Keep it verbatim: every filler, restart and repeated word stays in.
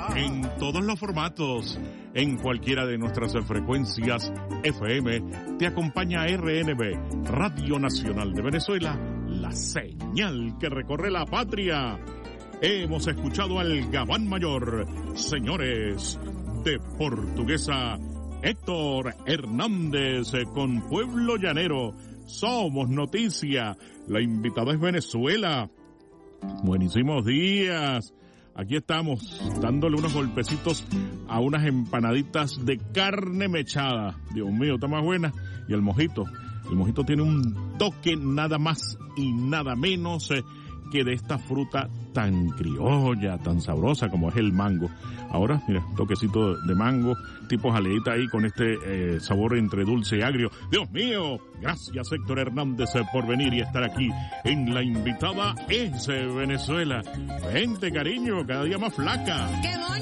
en todos los formatos, en cualquiera de nuestras frecuencias F M, te acompaña R N B, Radio Nacional de Venezuela, la señal que recorre la patria. Hemos escuchado al Gabán Mayor, señores, de Portuguesa, Héctor Hernández con Pueblo Llanero. Somos Noticia, la invitada es Venezuela. Buenísimos días. Aquí estamos dándole unos golpecitos a unas empanaditas de carne mechada. Dios mío, está más buena. Y el mojito. El mojito tiene un toque nada más y nada menos eh, que de esta fruta tan criolla, tan sabrosa como es el mango. Ahora, mira, toquecito de mango, tipo jaleita ahí con este eh, sabor entre dulce y agrio. Dios mío, gracias Héctor Hernández por venir y estar aquí en La Invitada es Venezuela. Vente, cariño, cada día más flaca.